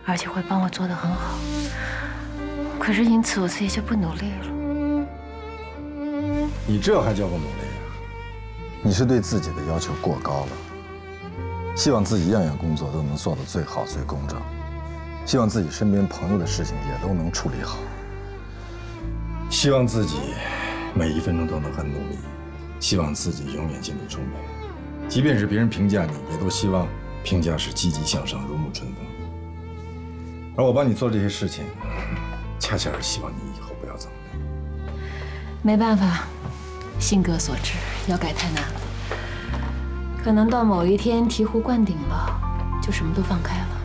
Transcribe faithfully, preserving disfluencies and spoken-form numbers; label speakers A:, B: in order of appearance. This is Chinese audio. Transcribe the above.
A: 而且会帮我做得很好。可是因此我自己就不努力了。
B: 你这还叫不努力啊？你是对自己的要求过高了，希望自己样样工作都能做到最好、最公正，希望自己身边朋友的事情也都能处理好，希望自己每一分钟都能很努力，希望自己永远精力充沛，即便是别人评价你，也都希望评价是积极向上、如沐春风。而我帮你做这些事情，恰恰是希望你以后不要这么干。
A: 没办法，性格所致，要改太难了。可能到某一天醍醐灌顶了，就什么都放开了。